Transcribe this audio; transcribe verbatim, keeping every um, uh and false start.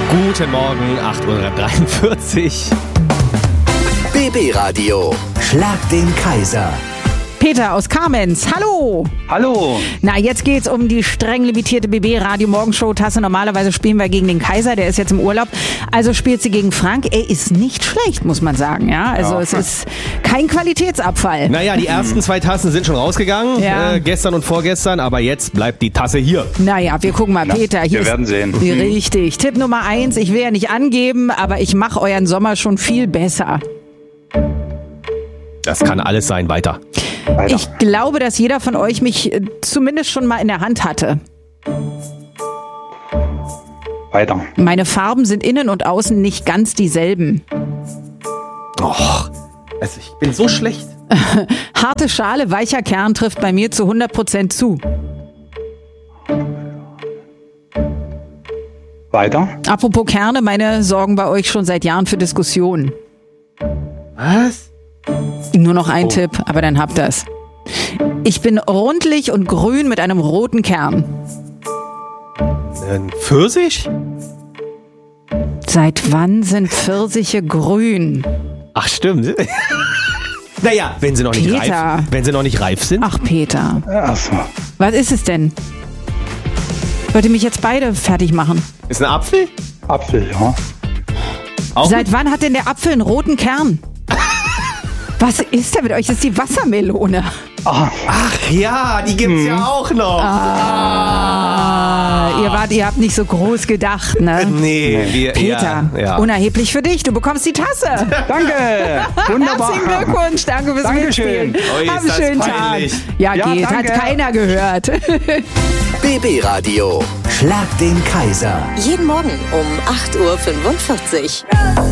Guten Morgen, acht Uhr dreiundvierzig. B B-Radio, Schlag den Kaiser. Peter aus Kamenz, hallo! Hallo! Na, jetzt geht's um die streng limitierte B B-Radio-Morgenshow-Tasse. Normalerweise spielen wir gegen den Kaiser, der ist jetzt im Urlaub. Also spielt sie gegen Frank. Er ist nicht schlecht, muss man sagen. Ja, also ja. Es ist kein Qualitätsabfall. Naja, die ersten zwei Tassen sind schon rausgegangen, Ja. äh, gestern und vorgestern, aber jetzt bleibt die Tasse hier. Naja, wir gucken mal, Na, Peter. Hier wir ist werden sehen. Richtig. Tipp Nummer eins, ich will ja nicht angeben, aber ich mache euren Sommer schon viel besser. Das kann alles sein, weiter. Weiter. Ich glaube, dass jeder von euch mich äh, zumindest schon mal in der Hand hatte. Weiter. Meine Farben sind innen und außen nicht ganz dieselben. Och, also ich bin so schlecht. Harte Schale, weicher Kern trifft bei mir zu hundert Prozent zu. Weiter. Apropos Kerne, meine sorgen bei euch schon seit Jahren für Diskussionen. Was? Nur noch ein Oh. Tipp, aber dann habt ihr's. Ich bin rundlich und grün mit einem roten Kern. Ein Pfirsich? Seit wann sind Pfirsiche grün? Ach, stimmt. Naja, wenn sie noch nicht Peter. reif, wenn sie noch nicht reif sind. Ach, Peter. Achso. Was ist es denn? Wollt ihr mich jetzt beide fertig machen? Ist ein Apfel? Apfel, ja. Auch Seit wann hat denn der Apfel einen roten Kern? Was ist denn mit euch? Das ist die Wassermelone. Ah, Ach ja, die gibt's ja auch noch. Ah, ihr wart, ihr habt nicht so groß gedacht, ne? Nee, wir, Peter, ja, ja. unerheblich für dich. Du bekommst die Tasse. danke! Wunderbar! Herzlichen Glückwunsch. Danke fürs Dankeschön. Mitspielen. Ui, ist Hab einen das schönen peinlich. Tag. Ja, Ja, geht. danke. Hat keiner gehört. B B-Radio, Schlag den Kaiser. Jeden Morgen um acht Uhr fünfundvierzig.